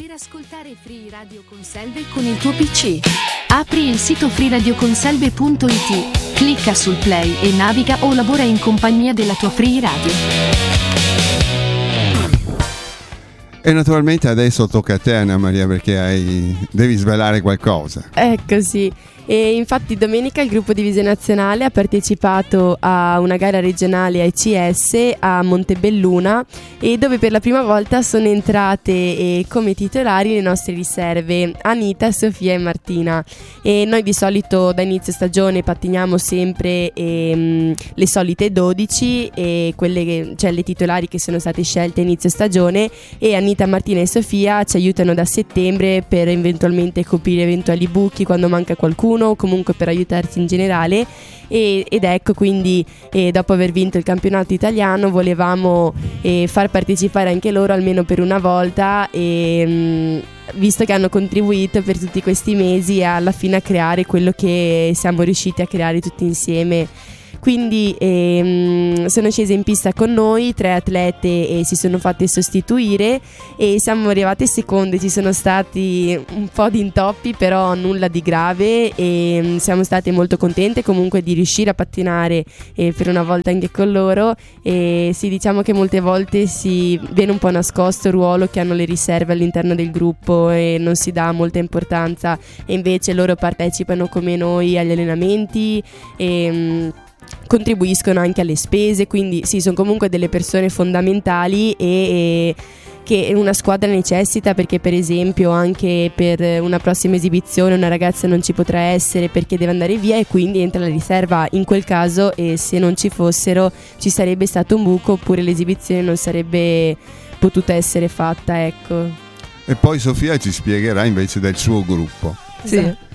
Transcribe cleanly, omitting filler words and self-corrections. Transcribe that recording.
Per ascoltare Free Radio Conselve con il tuo PC, apri il sito freeradioconselve.it, clicca sul play e naviga o lavora in compagnia della tua Free Radio. E naturalmente adesso tocca a te, Anna Maria, perché devi svelare qualcosa. Ecco, sì. E infatti domenica il gruppo di Visione Nazionale ha partecipato a una gara regionale ACS a Montebelluna, e dove per la prima volta sono entrate come titolari le nostre riserve Anita, Sofia e Martina. E noi di solito da inizio stagione pattiniamo sempre le solite 12, e cioè le titolari che sono state scelte a inizio stagione, e Anita, Martina e Sofia ci aiutano da settembre per eventualmente coprire eventuali buchi quando manca qualcuno, o comunque per aiutarti in generale. Ed ecco, quindi dopo aver vinto il campionato italiano volevamo far partecipare anche loro almeno per una volta, visto che hanno contribuito per tutti questi mesi alla fine a creare quello che siamo riusciti a creare tutti insieme. Quindi sono scese in pista con noi 3 atlete e si sono fatte sostituire, e siamo arrivate seconde. Ci sono stati un po' di intoppi, però nulla di grave, e siamo state molto contente comunque di riuscire a pattinare per una volta anche con loro. E sì, diciamo che molte volte si viene un po' nascosto il ruolo che hanno le riserve all'interno del gruppo e non si dà molta importanza, e invece loro partecipano come noi agli allenamenti e contribuiscono anche alle spese, quindi sì, sono comunque delle persone fondamentali e che una squadra necessita, perché per esempio anche per una prossima esibizione una ragazza non ci potrà essere perché deve andare via, e quindi entra la riserva in quel caso, e se non ci fossero ci sarebbe stato un buco, oppure l'esibizione non sarebbe potuta essere fatta, ecco. E poi Sofia ci spiegherà invece del suo gruppo. Sì.